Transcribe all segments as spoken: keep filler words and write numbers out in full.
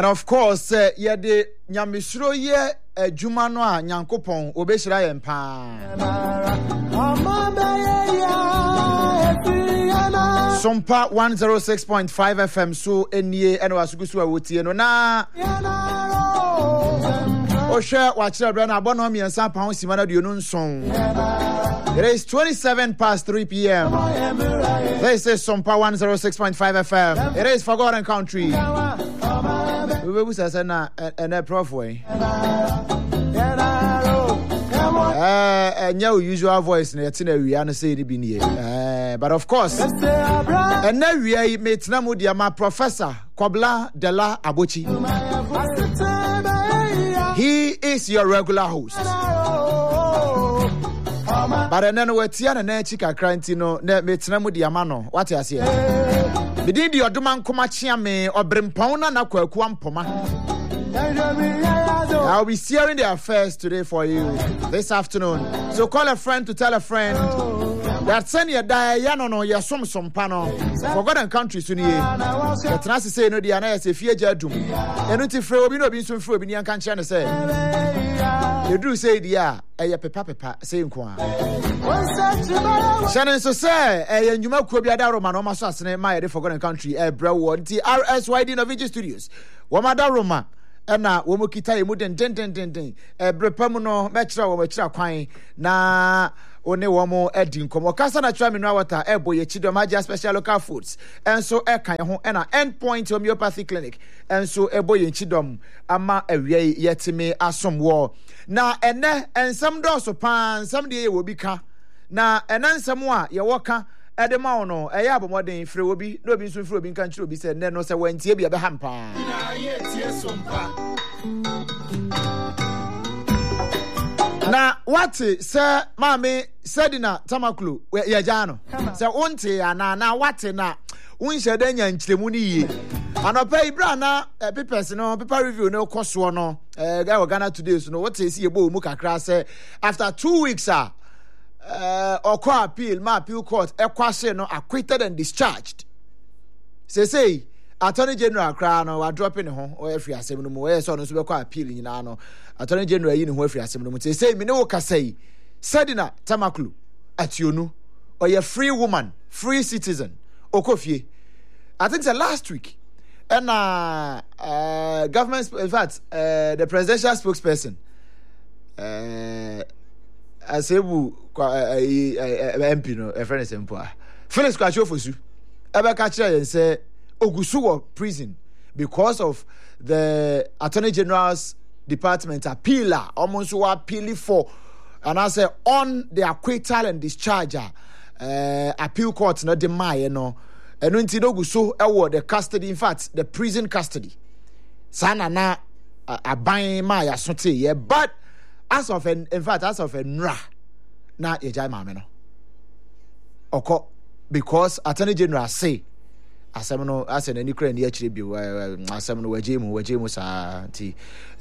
And of course, uh, yeah, the Nyamisro ye a Jumano a Nyankopon obeshira yempa. Sompa one oh six point five F M so enye eno asukusu awutie no na. Osha wachira bra na abono miensa pa ho simana de no nson. It is twenty-seven past three p.m. This is Sompa one oh six point five F M. It is Forgotten Country. We will say na na prof way. Uh, your usual voice na yet na wi na say bi nie. Uh, but of course, and now we are met na mo dia ma Professor Kobla Dela Abochi. He is your regular host. But then we tia na na chika kranti no na met na mo dia ma no. What you say? Me di di oduman koma chia me obrempon na na kwaku ampoma. I'll be sharing the affairs today for you this afternoon. So call a friend to tell a friend that send your die yano no ya som som pano Forgotten Country suni ye. The trans say no di ana se fie jadum. Enu ti frɛ obi no bi nso frɛ obi ni anka nkyɛ ne sɛ. You do say dia eye pepa pepa say nko a. Shannon so say eye ndwuma kuo bi ada Roma no ma so asene ma ye the Forgotten Country e brɛ wo nti R S Y D Novici Studios. Wo ma da Roma ena wo mo kita ye mu den den den den den e brepam no me kira wo me kira kwan na one wo mo edi nkomo kasa na kira mineral water e boye chidom Aja Special Local Foods enso e kan ho ena Endpoint Homeopathy Clinic enso e boye chidom ama awie yetime asom wo na ene ensam do so pan ensam de ye wo bi ka na ena ensam a ye wo ka edema ono eye abomoden frɛ obi no obi nso frɛ obi nka nkyerɛ obi sɛ ne no sɛ wantie bia be hampa na wate sɛ maame Sedina Tamakulu ye gya no sɛ wonte ana na wate na wonhyɛ da nya nkyerɛmu ni yie anopa ibra na papers no paper review no koso no eh guy Ghana Today so no wate si ebo mu kakra sɛ after two weeks ah Uh, or call appeal, my appeal court, a question no acquitted and discharged. Say, say, Attorney General Crown or dropping home or every assembly more, so no super appeal in Ano. Attorney General in who every assembly say, say, me no can say, Sedina Tamakulu at you know, or you're free woman, free citizen, or coffee. I think the last week, and uh, uh, government, in fact, uh, the presidential spokesperson, uh, Asebu M P no a friend is empower. Felix Kwachofosu ebe ka kire yen say ogusu wo prison because of the Attorney General's Department appeal almost wa appeal for and I say on the acquittal and discharge uh, appeal court no deny no enu nti ogusu e the custody in fact the prison custody sana na aban ma ya sote ye but as of an, in fact, as of a nra, na yejai mame no. Oko because Attorney General say, asem no asen ani kra ni akire bi asem no waje mu waje mu sa nti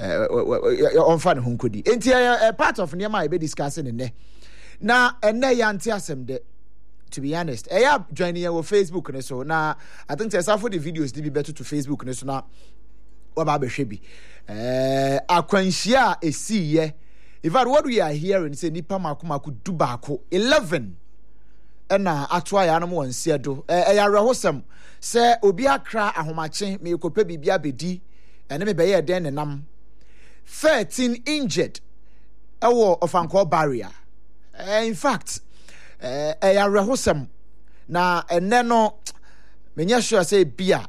onfa ne hunkodi. Enti a part of niam I be discussing ne. Na ene ya nti asem de. To be honest, I have joining your Facebook ne so na I think say for the videos dey be better to Facebook ne so na oba be hwe bi. Eh akwanhia esi ye. In fact, what we are hearing say nipa makumaku dubako eleven ena atwa ya no mo nsia do e ya rehosem say obi akra ahomache me kopa bibia bedi ene me beye den ne nam thirteen injured ewo ofanko barrier uh, in fact eh uh, ya rehosem na ene no menya sure say bia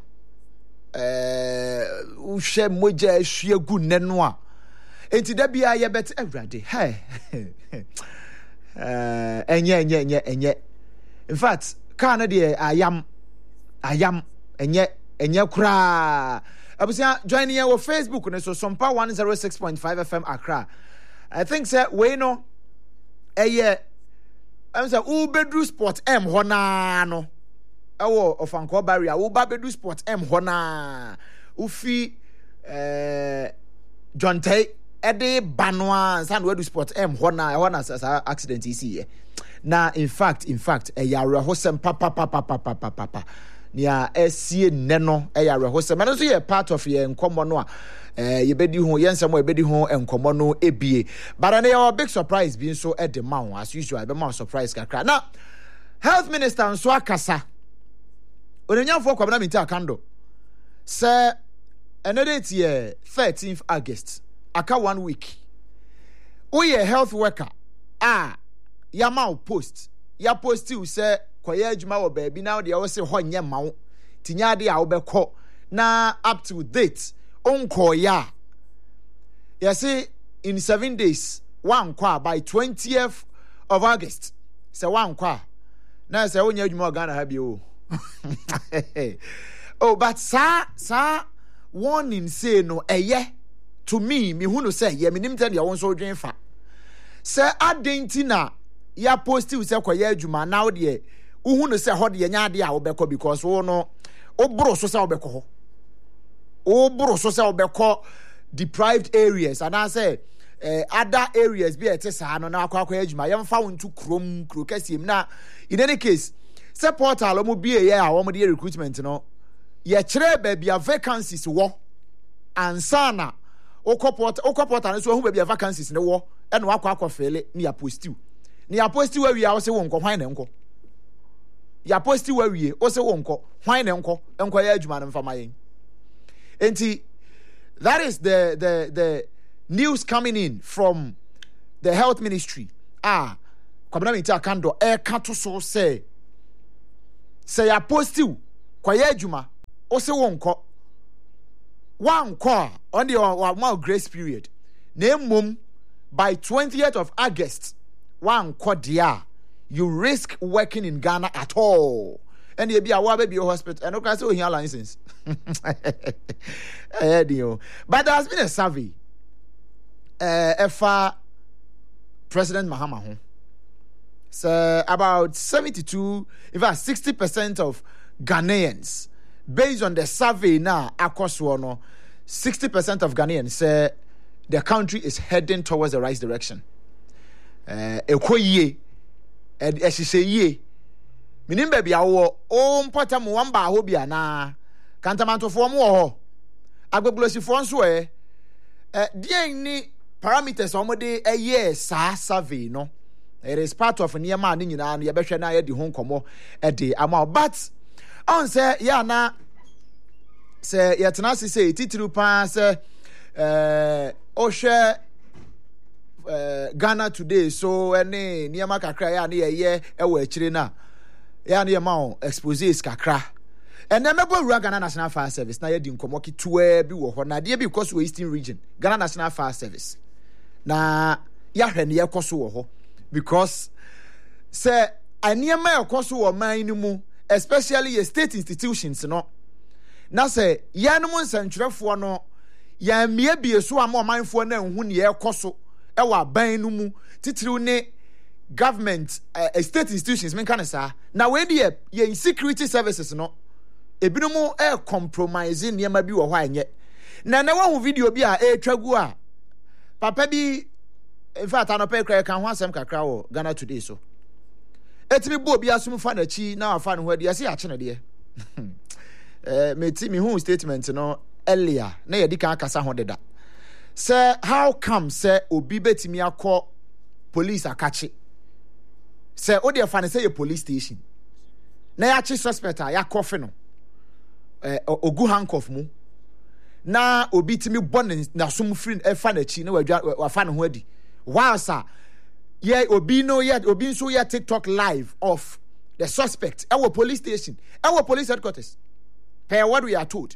eh uh, uhwe moja ahwe gu ne no a enti da bia ye bet awrade hey eh enye enye enye enye in fact car na de ayam ayam enye enye kura abusia joining your Facebook ne so Sompa one oh six point five F M Accra. I think say we no eye am say ubedu sport m hona no ewo ofanko barrier wo ba bedu sport m hona ufi eh John Tay ede banwa san we do sport em hona hona sa accident isi ye na in fact in fact e ya rehosem papa papa papa papa nia esie neno eya rehose man so ye part of ye nkomo no a eh yebedi ho ye nsemo yebedi ho enkomo no ebie but na your big surprise bi so e de ma as usual be ma surprise kakra na health minister nso akasa onanyafo kwabena minti akando se enedate ye thirteenth August aka one week we a health worker ah yama post ya post you say koye adwuma wo baabi now dey wo say ho nye mawo tinya de a wo bekọ na up to date onko ya you see in seven days one kwa by twentieth of August say one kwa na say wonya adwuma Ghana ha bi o oh but sa sa warning say no eye to me me hu no say ye me nim tell ya won so dwen fa say adentina ya post you say koye adwuma now de uhu no say hode nya ade a wobekọ because wo no obro so say wobekọ obro so say wobekọ deprived areas and I say uh, other areas be ete sa no na akwa akwa adwuma yemfa wontu krom kro kasiem na in any case say portal omo be ye a omo de recruitment no ye kire ba bia vacancies wo ansana okoport okoport an so hu ba bia vacancies ne wo e no akwa akwa fele ni ya post you ni ya post you we ya wo say wo nko hwan na nko ya post you we o say wo nko hwan na nko nko ya adwuma no mfama yen enti that is the the the news coming in from the health ministry ah kwabena minti akando e ka to so say say ya post you kwaya adwuma o say wo nko one call on the one grace period na mum by twentieth of August one call dia you risk working in Ghana at all and you be a wa baby hospital and okay so here license eh dio but there has been a survey uh efa President Mahama ho so about seventy-two in fact sixty percent of Ghanaians based on the survey now akoswo no sixty percent of Ghanaians say the country is heading towards the right direction eh ekoyie ehihye minim ba bia wo o mpota mo wan ba ho bia na kantamantofo mo ho agbegbulosifo nso eh eh ni parameters o mo de eye sa survey no it is part of niema ani nyina no ye behwe na ye di ho nkomo e de ama but on say ya na say yetena say titiru pa say eh o hwe Uh, Ghana today so any niema kakra ya na ye e wa akire na ya na ye ma exposes kakra and then mebo ru Ghana National Fire Service na ye di nkomo kitwe bi wo ho na de because we Eastern region Ghana National Fire Service na ya hwe ne ye koso wo ho because say aniema e koso wo man ni mu especially your state institutions no na say ya no nsantwerefo no ya mie bie so am o manfo na hu ne ye koso ewa ban no mu titiriw ne government uh, state institutions men kan sa na we dey ye security services no ebinom e compromise niema bi wo ho anye na na wo video bi a e twagu a papa bi in fact anope kra kan ho asem kakra wo Ghana Today so etimi bo bi asum fa na chi na afa no ho ade ase ya kye no de eh meti mi hu statement no earlier na ye di kan akasa ho deda say how come say obi betimi akọ police akachi say o dey fa say a police station na ya chi suspect a ya kofe no eh ogu handcuff mu na obi timi born na sum free e fa na chi na wa fa ne ho adi while sir yeah obi no yet obi nso ya TikTok live of the suspect our police station our police headquarters per what we are told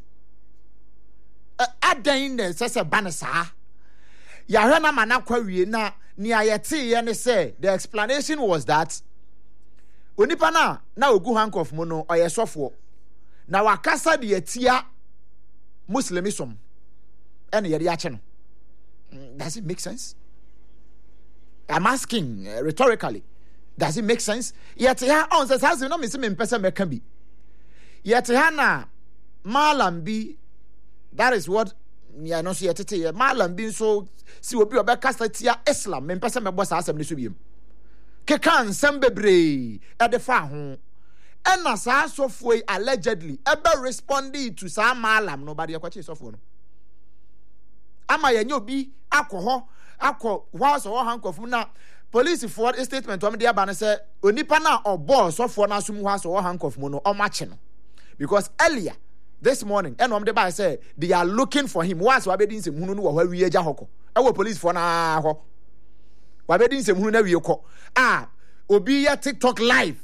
uh, adan ne sese banasa ya hwe na mana kwawie na ni ayete ye ne say the explanation was that onipa na na ogu handcuff mu no oyesofo na wakasa de atia muslimism ene ye de ache no. Does it make sense? I'm asking uh, rhetorically, does it make sense? Yet ya on says has no me se me pesa me kan bi yet ha na malam bi. That is what ya no so yetete ye malam bin so si obi obekasa tia Islam me pesa me bosa asem ne so biem ke kan sem bebre e de fa ho ɛna saa sɔfoɔ allegedly ebe responding to saa malam no ba de yakwachi sɔfoɔ no ama yenye obi akɔ hɔ akɔ whilst or handcuff na police for statement om de aba no say onipa na obo sɔfoɔ na asum whilst or handcuff mu no omache no because earlier this morning and om de ba say they are looking for him whilst wabedi nsem hunu no wɔ hɔ wi agya hɔkɔ ɛwɔ police for na hɔ wabedi nsem hunu na wi kɔ ah obi ya TikTok live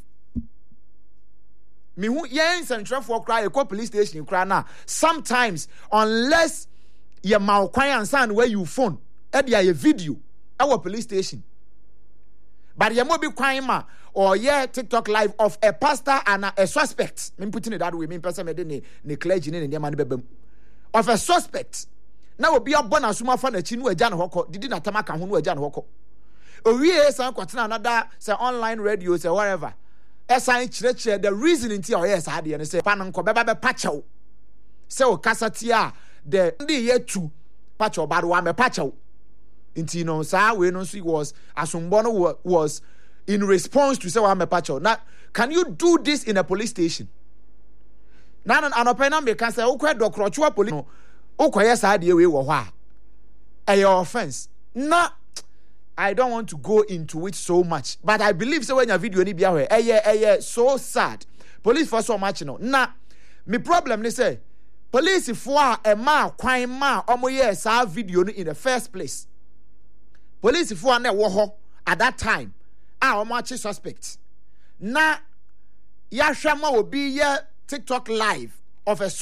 me hu yen sentrefo cry e police station cry na sometimes unless ye ma kwan ansan where you phone e dia ye video our police station but ye mo be kwan ma or ye TikTok live of a pastor and a, a suspect me putting it that way me person me de ne ne clergy ne ne man bebam of a suspect na obi abona asuma fa na chi no agya ne hokɔ didi na tamaka ho no agya ne hokɔ owie san kwatena another say online radio say whatever esan kyerɛkyerɛ the reason nti a ɔyɛ saa de no say pa no nkɔ bɛba bɛ pakyɛw say o kasati a the ndi ye tu pacho bad wa me pacho inti no sa we no so was asumbo no was in response to say wa me pacho. Now can you do this in a police station? Na na anope na me kan say ukwe dokrochwa police no ukoye sa de we wo ho a your offense. Na I don't want to go into it so much, but I believe so when your video ni bia eh eh so sad. Police for so much no. Na me problem ni say police for a ma kwan ma omo ye sa video no in the first place. Police for na wo ho at that time a omo achi suspect. Na ya hwa ma obi ye TikTok live of a